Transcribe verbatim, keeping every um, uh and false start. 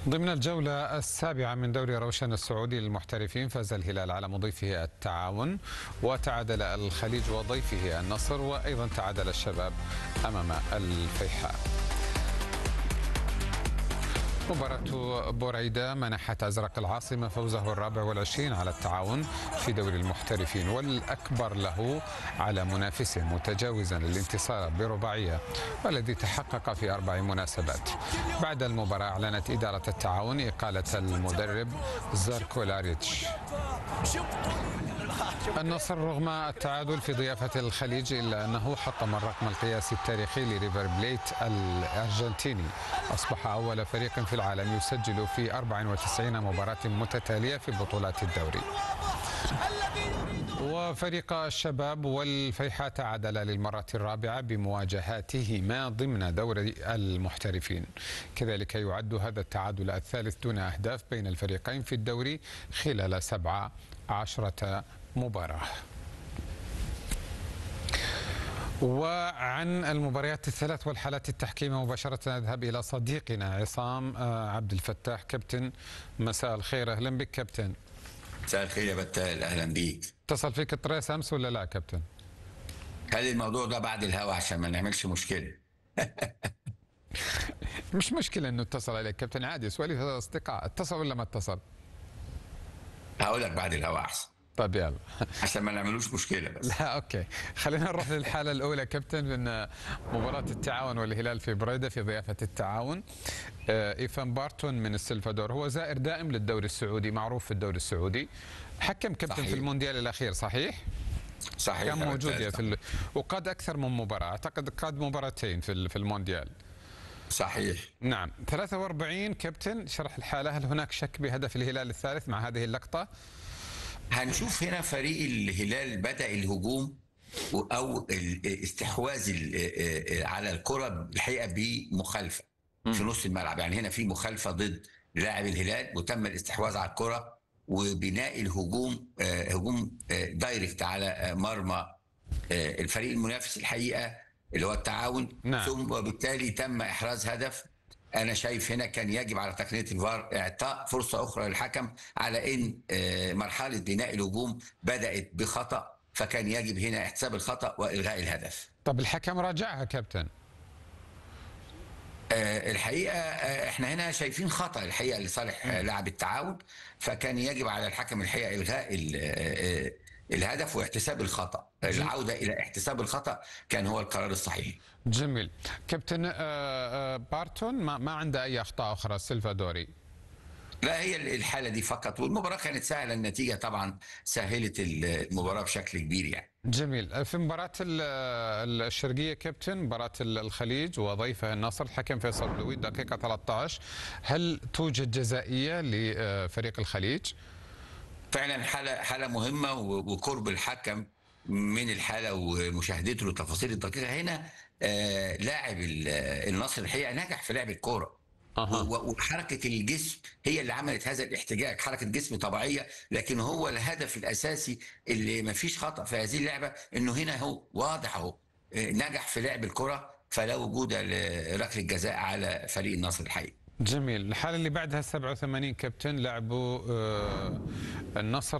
ضمن الجولة السابعة من دوري روشن السعودي للمحترفين فاز الهلال على مضيفه التعاون، وتعادل الخليج وضيفه النصر، وأيضا تعادل الشباب أمام الفيحاء. مباراة بوريدة منحت أزرق العاصمة فوزه الرابع والعشرين على التعاون في دوري المحترفين، والأكبر له على منافسه، متجاوزا الانتصار برباعية والذي تحقق في أربع مناسبات. بعد المباراة أعلنت إدارة التعاون إقالة المدرب زاركو لاريتش. النصر رغم التعادل في ضيافة الخليج إلا أنه حطم الرقم القياسي التاريخي لريفر بليت الأرجنتيني، أصبح أول فريق في العالم يسجل في أربع وتسعين مباراة متتالية في بطولات الدوري. وفريق الشباب والفيحاء تعادلا للمرة الرابعة بمواجهاتهما ضمن دوري المحترفين. كذلك يعد هذا التعادل الثالث دون أهداف بين الفريقين في الدوري خلال سبع عشرة مباراة. وعن المباريات الثلاث والحالات التحكيمية مباشرة نذهب إلى صديقنا عصام عبد الفتاح. كابتن مساء الخير، أهلا بك كابتن. مساء الخير يا بتال، أهلا بيك. اتصل فيك الطريس أمس ولا لا كابتن؟ خلي الموضوع ده بعد الهوا عشان ما نعملش مشكلة. مش مشكلة إنه اتصل عليك كابتن، عادي، سؤالي أصدقاء، اتصل ولا ما اتصل؟ هقول لك بعد الهوا أحسن. طيب يلا عشان ما نعملوش مشكلة بس. لا اوكي، خلينا نروح للحالة الأولى كابتن من مباراة التعاون والهلال في بريدة في ضيافة التعاون. إيفان بارتون من السلفادور هو زائر دائم للدوري السعودي، معروف في الدوري السعودي، حكم كابتن صحيح. في المونديال الأخير صحيح؟ صحيح، كان موجود في ال... وقاد أكثر من مباراة، أعتقد قاد مباراتين في في المونديال. صحيح نعم. ثلاثة وأربعين كابتن، شرح الحالة، هل هناك شك بهدف الهلال الثالث مع هذه اللقطة؟ هنشوف هنا فريق الهلال بدأ الهجوم أو الاستحواذ على الكرة الحقيقة بمخالفة في نص الملعب، يعني هنا في مخالفة ضد لاعب الهلال وتم الاستحواذ على الكرة وبناء الهجوم هجوم دايركت على مرمى الفريق المنافس الحقيقة اللي هو التعاون. نعم. ثم وبالتالي تم إحراز هدف. أنا شايف هنا كان يجب على تقنية الفار إعطاء فرصة أخرى للحكم على إن مرحلة بناء الهجوم بدأت بخطأ، فكان يجب هنا احتساب الخطأ وإلغاء الهدف. طب الحكم راجعها كابتن؟ أه الحقيقة أه احنا هنا شايفين خطأ الحقيقة لصالح أه لاعب التعاون، فكان يجب على الحكم الحقيقة إلغاء أه الهدف واحتساب الخطأ. العودة إلى احتساب الخطأ كان هو القرار الصحيح. جميل. كابتن بارتون ما, ما عنده أي أخطاء أخرى السلفادوري؟ لا، هي الحالة دي فقط، والمباراة كانت سهلة، النتيجة طبعا سهلت المباراة بشكل كبير يعني. جميل. في مباراة الشرقية كابتن، مباراة الخليج وضيفه النصر، الحكم فيصل بلوي دقيقة ثلاثة عشر، هل توجد جزائية لفريق الخليج؟ فعلا حالة حالة مهمة، وقرب الحكم من الحالة ومشاهدته للتفاصيل الدقيقة هنا. آه لاعب النصر الحقيقة نجح في لعب الكورة. أه. وحركة الجسم هي اللي عملت هذا الاحتجاج، حركة جسم طبيعية، لكن هو الهدف الأساسي اللي ما فيش خطأ في هذه اللعبة إنه هنا هو واضح اهو نجح في لعب الكرة، فلا وجود لركلة الجزاء على فريق النصر الحقيقي. جميل. الحالة اللي بعدها سبعة وثمانين كابتن، لعبوا النصر